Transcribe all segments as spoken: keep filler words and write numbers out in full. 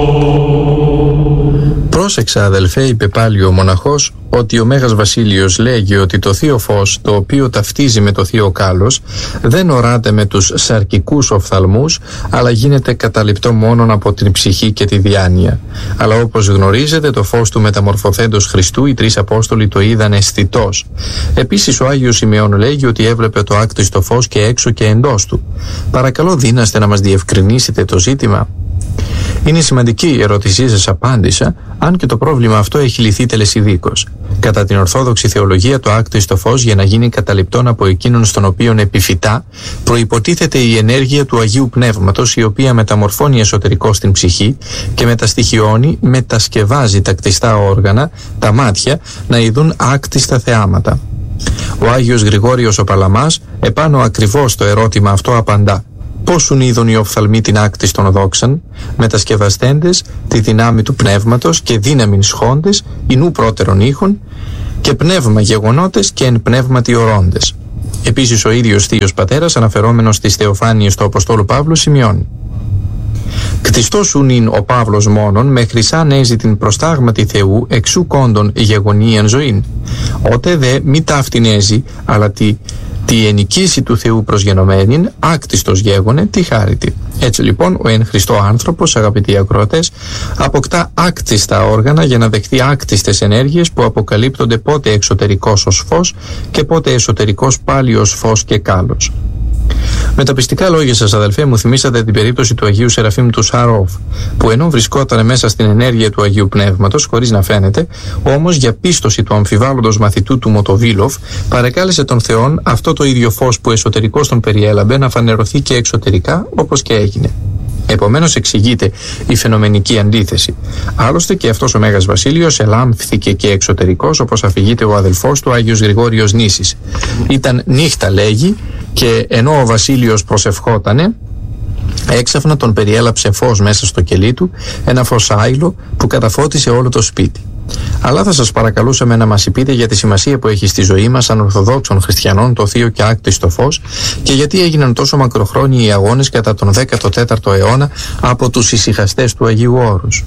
Πρόσεξα, αδελφέ, είπε πάλι ο μοναχός, ότι ο Μέγας Βασίλειος λέγει ότι το θείο φως, το οποίο ταυτίζει με το θείο κάλος, δεν οράται με τους σαρκικούς οφθαλμούς, αλλά γίνεται καταληπτό μόνον από την ψυχή και τη διάνοια. Αλλά όπως γνωρίζετε, το φως του μεταμορφωθέντος Χριστού οι τρεις Απόστολοι το είδαν αισθητός. Επίσης ο Άγιος Σημεών λέγει ότι έβλεπε το άκτιστο φως και έξω και εντός του. Παρακαλώ, δύναστε να μας διευκρινίσετε το ζήτημα. Είναι σημαντική η ερώτησή σας, απάντησα, αν και το πρόβλημα αυτό έχει λυθεί τελεσιδίκως. Κατά την Ορθόδοξη Θεολογία, το άκτιστο φως, για να γίνει καταληπτόν από εκείνον στον οποίον επιφυτά, προϋποτίθεται η ενέργεια του Αγίου Πνεύματος, η οποία μεταμορφώνει εσωτερικώς την ψυχή και μεταστοιχιώνει, μετασκευάζει τα κτιστά όργανα, τα μάτια, να ειδούν άκτιστα θεάματα. Ο Άγιος Γρηγόριος ο Παλαμάς, επάνω ακριβώς το ερώτημα αυτό, απαντά: πόσουν είδων οι οφθαλμοί την άκτης των δόξαν, μετασκευαστέντες τη δυνάμει του πνεύματος και δύναμιν σχόντες, ηνού πρώτερον ήχων, και πνεύμα γεγονότες και εν πνεύματι ορώντες. Επίσης ο ίδιος Θείος Πατέρας, αναφερόμενος στις θεοφάνειες του Αποστόλου Παύλου, σημειώνει: κτιστός ουν ειν ο Παύλος μόνον, με χρυσάν έζει την προστάγματι Θεού εξού κόντων γεγονίαν ζωήν. Ότε δε μη ταύτην έζει, αλλά τη τη ενοικίση του Θεού προσγενωμένην, άκτιστος γέγονε τη χάριτη. Έτσι λοιπόν ο εν Χριστώ άνθρωπος, αγαπητοί ακροατές, αποκτά άκτιστα όργανα για να δεχθεί άκτιστες ενέργειες που αποκαλύπτονται πότε εξωτερικός ως φως και πότε εσωτερικός πάλι ως φως και κάλος. Με τα πιστικά λόγια σας, αδελφέ, μου θυμήσατε την περίπτωση του Αγίου Σεραφείμ του Σαρόφ, που ενώ βρισκόταν μέσα στην ενέργεια του Αγίου Πνεύματος, χωρίς να φαίνεται, όμως για πίστοση του αμφιβάλλοντος μαθητού του Μοτοβίλοφ, παρεκάλεσε τον Θεόν αυτό το ίδιο φως που εσωτερικώς τον περιέλαμπε να φανερωθεί και εξωτερικά, όπως και έγινε. Επομένως εξηγείται η φαινομενική αντίθεση. Άλλωστε και αυτός ο Μέγας Βασίλειος ελάμφθηκε και εξωτερικός, όπως αφηγείται ο αδελφός του Άγιος Γρηγόριος Νήσης. Ήταν νύχτα, λέγει, και ενώ ο Βασίλειος προσευχότανε, έξαφνα τον περιέλαψε φως μέσα στο κελί του, ένα φως άειλο που καταφώτισε όλο το σπίτι. Αλλά θα σας παρακαλούσαμε να μας πείτε για τη σημασία που έχει στη ζωή μας σαν Ορθοδόξων Χριστιανών το θείο και άκτιστο φως και γιατί έγιναν τόσο μακροχρόνιοι οι αγώνες κατά τον δέκατο τέταρτο αιώνα από τους ησυχαστές του Αγίου Όρους.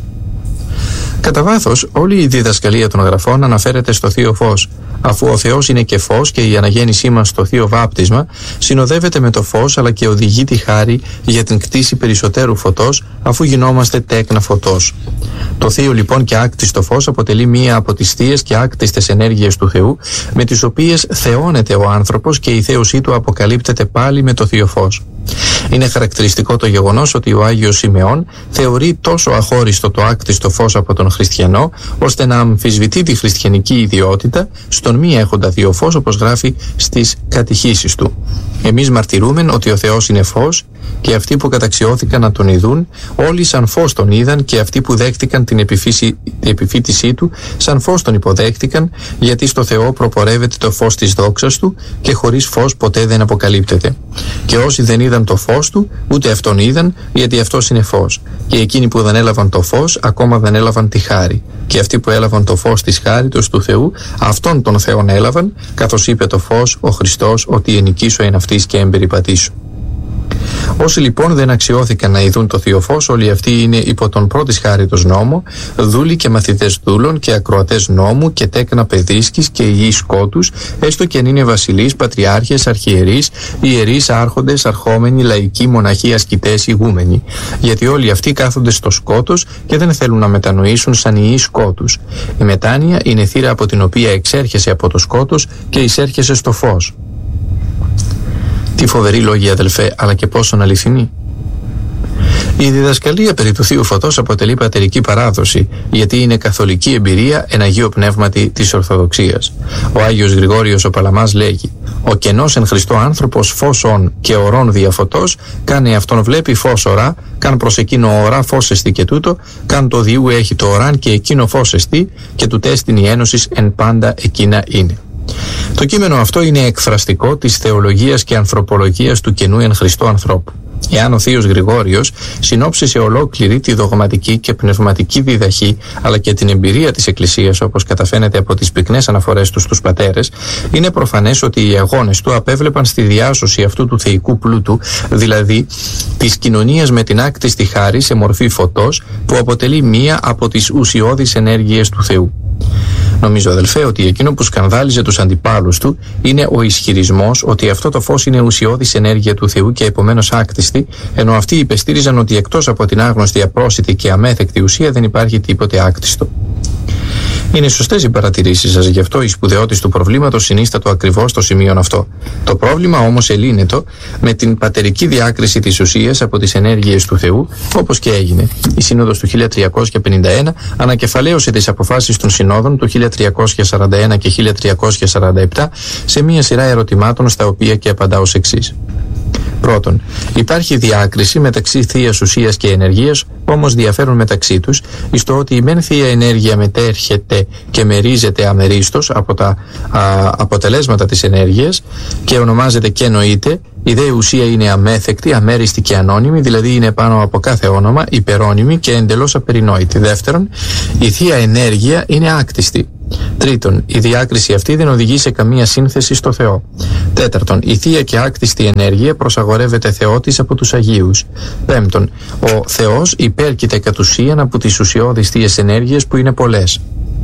Κατά βάθος, όλη η διδασκαλία των γραφών αναφέρεται στο θείο φως, αφού ο Θεός είναι και φως και η αναγέννησή μας στο θείο βάπτισμα συνοδεύεται με το φως, αλλά και οδηγεί τη χάρη για την κτήση περισσότερου φωτός, αφού γινόμαστε τέκνα φωτός. Το θείο λοιπόν και άκτιστο φως αποτελεί μία από τις θείες και άκτιστες ενέργειες του Θεού, με τις οποίες θεώνεται ο άνθρωπος και η θέωσή του αποκαλύπτεται πάλι με το θείο φως. Είναι χαρακτηριστικό το γεγονός ότι ο Άγιος Σημεών θεωρεί τόσο αχώριστο το άκτιστο φως από τον χριστιανό, ώστε να αμφισβητεί τη χριστιανική ιδιότητα στον μη έχοντα θείο φως, όπως γράφει στις κατηχήσεις του. Εμείς μαρτυρούμε ότι ο Θεός είναι φως και αυτοί που καταξιώθηκαν να τον ειδούν, όλοι σαν φως τον είδαν, και αυτοί που δέχτηκαν την επιφύση, επιφύτησή του σαν φως τον υποδέχτηκαν, γιατί στο Θεό προπορεύεται το φως της δόξας του και χωρίς φως ποτέ δεν αποκαλύπτεται. Και όσοι δεν είδαν το φως του, ούτε αυτόν είδαν, γιατί αυτός είναι φως. Και εκείνοι που δεν έλαβαν το φως, ακόμα δεν έλαβαν τη χάρη. Και αυτοί που έλαβαν το φως της χάριτος του Θεού, αυτόν τον Θεόν έλαβαν, καθώς είπε το φως, ο Χριστός, ότι ενοικήσω εν αυτής και εμπεριπατήσω. Όσοι λοιπόν δεν αξιώθηκαν να ειδούν το θείο φως, όλοι αυτοί είναι υπό τον πρώτης χάριτος νόμο, δούλοι και μαθητές δούλων και ακροατές νόμου και τέκνα παιδίσκης και υγιείς σκότους, έστω και αν είναι βασιλείς, πατριάρχες, αρχιερείς, ιερείς, άρχοντες, αρχόμενοι, λαϊκοί, μοναχοί, ασκητές, ηγούμενοι. Γιατί όλοι αυτοί κάθονται στο σκότος και δεν θέλουν να μετανοήσουν σαν ιοί σκότους. Η μετάνοια είναι θύρα από την οποία εξέρχεσαι από το σκότος και εισέρχεσαι στο φως. Τι φοβερή λόγια, αδελφέ, αλλά και πόσο αληθινή. Η διδασκαλία περί του Θείου Φωτός αποτελεί πατερική παράδοση, γιατί είναι καθολική εμπειρία εν Αγίο Πνεύματι της Ορθοδοξίας. Ο Άγιος Γρηγόριος ο Παλαμάς λέγει: «Ο κενός εν Χριστώ άνθρωπος φως ον και ορών δια φωτός, κάνε αυτόν βλέπει φως ορά, καν προς εκείνο ορά φως εστί και τούτο, καν το διού έχει το οράν και εκείνο φως εστί, και του τέστην η ένωσης εν πάντα εκείνα είναι». Το κείμενο αυτό είναι εκφραστικό της θεολογίας και ανθρωπολογίας του καινού εν Χριστώ ανθρώπου. Εάν ο θείος Γρηγόριος συνόψισε ολόκληρη τη δογματική και πνευματική διδαχή αλλά και την εμπειρία της Εκκλησίας, όπως καταφαίνεται από τις πυκνές αναφορές του στους πατέρες, είναι προφανές ότι οι αγώνες του απέβλεπαν στη διάσωση αυτού του θεϊκού πλούτου, δηλαδή της κοινωνίας με την άκτιστη χάρη σε μορφή φωτός, που αποτελεί μία από τις ουσιώδεις ενέργειες του Θεού. Νομίζω, αδελφέ, ότι εκείνο που σκανδάλιζε τους αντιπάλους του είναι ο ισχυρισμός ότι αυτό το φως είναι ουσιώδης ενέργεια του Θεού και επομένως άκτιστη, ενώ αυτοί υπεστήριζαν ότι εκτός από την άγνωστη, απρόσιτη και αμέθεκτη ουσία δεν υπάρχει τίποτε άκτιστο. Είναι σωστές οι παρατηρήσεις σας, γι' αυτό η σπουδαιότης του προβλήματος συνίστατο ακριβώς στο σημείο αυτό. Το πρόβλημα όμως ελύνετο με την πατερική διάκριση της ουσίας από τις ενέργειες του Θεού, όπως και έγινε. Η Σύνοδος του χίλια τριακόσια πενήντα ένα ανακεφαλαίωσε τις αποφάσεις των Συνόδων του χίλια τριακόσια σαράντα ένα και χίλια τριακόσια σαράντα επτά σε μία σειρά ερωτημάτων, στα οποία και απαντά ως εξής. Πρώτον, υπάρχει διάκριση μεταξύ θείας ουσίας και ενεργείας, όμως διαφέρουν μεταξύ τους, εις το ότι η μεν θεία ενέργεια μετέρχεται και μερίζεται αμερίστως από τα α, αποτελέσματα της ενέργειας και ονομάζεται και εννοείται. Η δε ουσία είναι αμέθεκτη, αμέριστη και ανώνυμη, δηλαδή είναι πάνω από κάθε όνομα, υπερώνυμη και εντελώς απερινόητη. Δεύτερον, η θεία ενέργεια είναι άκτιστη. Τρίτον, η διάκριση αυτή δεν οδηγεί σε καμία σύνθεση στο Θεό. Τέταρτον, η θεία και άκτιστη ενέργεια προσαγορεύεται θεότης από τους Αγίους. Πέμπτον, ο Θεός υπέρκειται κατ' ουσίαν από τις ουσιώδεις θείες ενέργειες που είναι πολλές.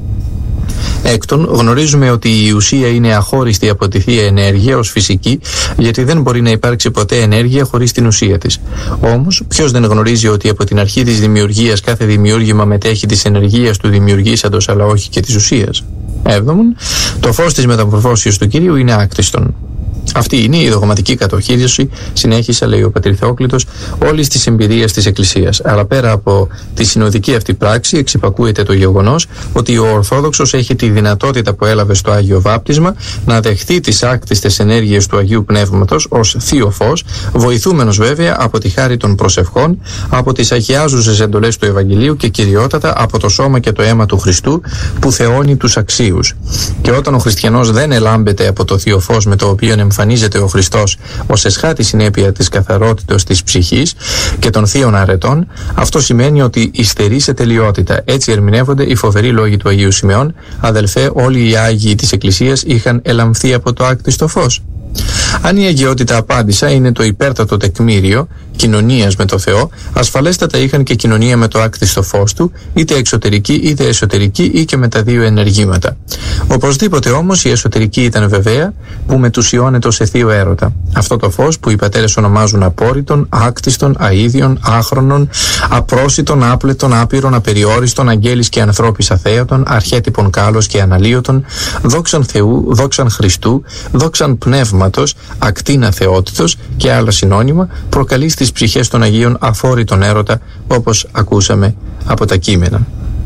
Έκτον, γνωρίζουμε ότι η ουσία είναι αχώριστη από τη θεία ενέργεια ως φυσική, γιατί δεν μπορεί να υπάρξει ποτέ ενέργεια χωρίς την ουσία της. Όμως, ποιος δεν γνωρίζει ότι από την αρχή της δημιουργίας κάθε δημιούργημα μετέχει της ενεργείας του δημιουργήσαντος, αλλά όχι και της ουσίας. Έβδομον, το φως της μεταμορφώσεως του Κυρίου είναι άκτιστον. Αυτή είναι η δογματική κατοχήρωση, συνέχισε, λέει ο πατήρ Θεόκλητος, όλης της εμπειρίας της Εκκλησίας. Αλλά πέρα από τη συνοδική αυτή πράξη, εξυπακούεται το γεγονός ότι ο Ορθόδοξος έχει τη δυνατότητα που έλαβε στο Άγιο Βάπτισμα να δεχθεί τις άκτιστες ενέργειες του Αγίου Πνεύματος ως θείο φως, βοηθούμενος βέβαια από τη χάρη των προσευχών, από τις αγιάζουσες εντολές του Ευαγγελίου και κυριότατα από το σώμα και το αίμα του Χριστού που θεώνει τους αξίους. Και όταν ο χριστιανός δεν ελάμπεται από το θείο φως με το οποίο εμφανίζεται ο Χριστός ως εσχάτη συνέπεια της καθαρότητας της ψυχής και των θείων αρετών, αυτό σημαίνει ότι υστερεί σε τελειότητα. Έτσι ερμηνεύονται οι φοβεροί λόγοι του Αγίου Σημεών: αδελφέ, όλοι οι Άγιοι της Εκκλησίας είχαν ελαμφθεί από το άκτιστο φως. Αν η αγιότητα, απάντησα, είναι το υπέρτατο τεκμήριο κοινωνίας με το Θεό, ασφαλέστατα είχαν και κοινωνία με το άκτιστο φως του, είτε εξωτερική είτε εσωτερική ή και με τα δύο ενεργήματα. Οπωσδήποτε όμως η εσωτερική ήταν βεβαία, που μετουσιώνεται σε θείο έρωτα. Αυτό το φως που οι πατέρες ονομάζουν απόρριτον, άκτιστον, αΐδιον, άχρονον, απρόσιτον, άπλετον, άπειρον, απεριόριστον, αγγέλης και ανθρώπης αθέωτον, αρχέτυπον κάλος και αναλύωτον, δόξαν Θεού, δόξαν Χριστού, δόξαν Πνεύματος, ακτίνα θεότητος και άλλα συνώνυμα, προκαλεί στις ψυχές των Αγίων αφόρητον έρωτα, όπως ακούσαμε από τα κείμενα.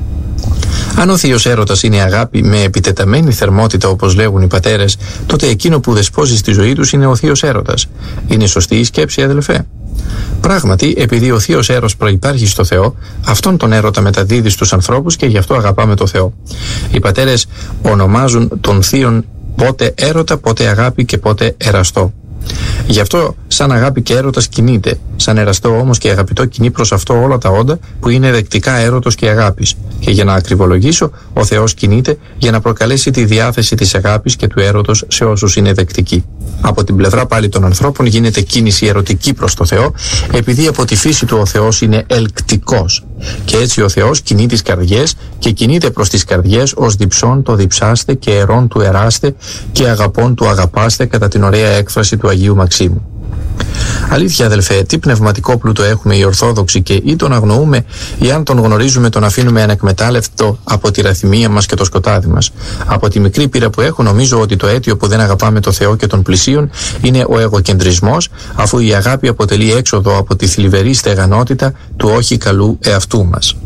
Αν ο θείος έρωτας είναι αγάπη με επιτεταμένη θερμότητα, όπως λέγουν οι πατέρες, τότε εκείνο που δεσπόζει στη ζωή τους είναι ο θείος έρωτας. Είναι σωστή η σκέψη, αδελφέ? Πράγματι, επειδή ο θείος έρος προϋπάρχει στο Θεό, αυτόν τον έρωτα μεταδίδει στους ανθρώπους και γι' αυτό αγαπάμε το Θεό. Οι πατέρες ονομάζουν τον θείον πότε έρωτα, πότε αγάπη και πότε εραστό. Γι' αυτό σαν αγάπη και έρωτας κινείται, σαν εραστό όμως και αγαπητό κινεί προς αυτό όλα τα όντα που είναι δεκτικά έρωτος και αγάπης. Και για να ακριβολογήσω, ο Θεός κινείται για να προκαλέσει τη διάθεση της αγάπης και του έρωτος σε όσους είναι δεκτικοί. Από την πλευρά πάλι των ανθρώπων γίνεται κίνηση ερωτική προς το Θεό, επειδή από τη φύση του ο Θεός είναι ελκτικός. Και έτσι ο Θεός κινεί τις καρδιές και κινείται προς τις καρδιές ως διψών το διψάστε και ερών του εράστε και αγαπών του αγαπάστε, κατά την ωραία έκφραση του Αγίου Μαξίμου. Αλήθεια, αδελφέ, τι πνευματικό πλούτο έχουμε οι Ορθόδοξοι και ή τον αγνοούμε ή αν τον γνωρίζουμε τον αφήνουμε ανεκμετάλλευτο από τη ραθυμία μας και το σκοτάδι μας. Από τη μικρή πείρα που έχω, νομίζω ότι το αίτιο που δεν αγαπάμε το Θεό και τον πλησίον είναι ο εγωκεντρισμός, αφού η αγάπη αποτελεί έξοδο από τη θλιβερή στεγανότητα του όχι καλού εαυτού μας.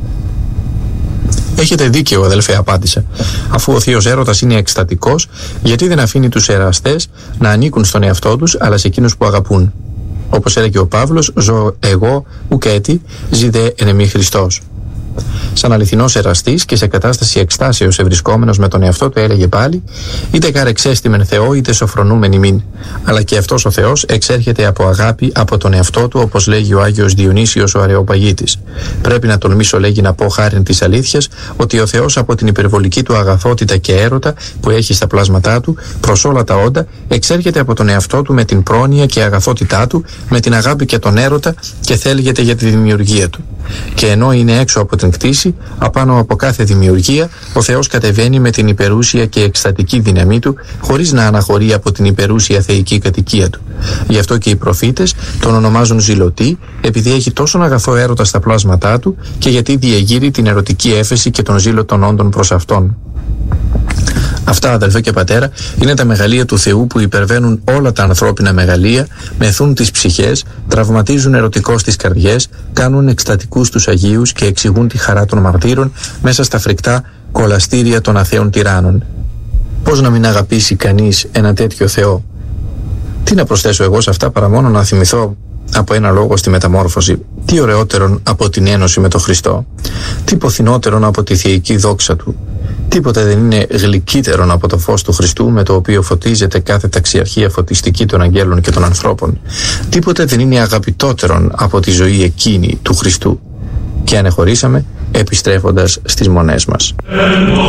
Έχετε δίκαιο, αδελφέ, απάντησα. Αφού ο θείος έρωτας είναι εκστατικός, γιατί δεν αφήνει τους εραστές να ανήκουν στον εαυτό τους, αλλά σε εκείνους που αγαπούν? Όπως έλεγε ο Παύλος, ζω εγώ ουκ έτι, ζει δε εν εμή Χριστός. σαν αληθινός εραστής και σε κατάσταση εκστάσεως ευρισκόμενος με τον εαυτό του, έλεγε πάλι: είτε καρεξέστημεν Θεό, είτε σοφρονούμεν ημίν. Αλλά και αυτός ο Θεός εξέρχεται από αγάπη από τον εαυτό του, όπως λέγει ο Άγιος Διονύσιος ο Αρεοπαγίτης. Πρέπει να τολμήσω, λέγει, να πω χάριν της αλήθειας, ότι ο Θεός από την υπερβολική του αγαθότητα και έρωτα που έχει στα πλάσματά του προς όλα τα όντα, εξέρχεται από τον εαυτό του με την πρόνοια και αγαθότητά του, με την αγάπη και τον έρωτα, και θέλγεται για τη δημιουργία του. Και ενώ είναι έξω από την κτήση, απάνω από κάθε δημιουργία, ο Θεός κατεβαίνει με την υπερούσια και εκστατική δύναμή του, χωρίς να αναχωρεί από την υπερούσια θεϊκή κατοικία του. Γι' αυτό και οι προφήτες τον ονομάζουν ζηλωτή, επειδή έχει τόσον αγαθό έρωτα στα πλάσματά του και γιατί διεγείρει την ερωτική έφεση και τον ζήλο των όντων προς αυτόν. Αυτά, αδελφέ και πατέρα, είναι τα μεγαλεία του Θεού που υπερβαίνουν όλα τα ανθρώπινα μεγαλεία, μεθούν τις ψυχές, τραυματίζουν ερωτικώς τις καρδιές, κάνουν εκστατικούς τους Αγίους και εξηγούν τη χαρά των μαρτύρων μέσα στα φρικτά κολαστήρια των αθέων τυράννων. Πώς να μην αγαπήσει κανείς ένα τέτοιο Θεό? Τι να προσθέσω εγώ σε αυτά παρά μόνο να θυμηθώ από ένα λόγο στη μεταμόρφωση. Τι ωραιότερον από την ένωση με τον Χριστό? Τι ποθηνότερον από τη θεϊκή δόξα του? Τίποτε δεν είναι γλυκύτερον από το φως του Χριστού, με το οποίο φωτίζεται κάθε ταξιαρχία φωτιστική των αγγέλων και των ανθρώπων. Τίποτε δεν είναι αγαπητότερον από τη ζωή εκείνη του Χριστού. Και ανεχωρήσαμε, επιστρέφοντας στις μονές μας.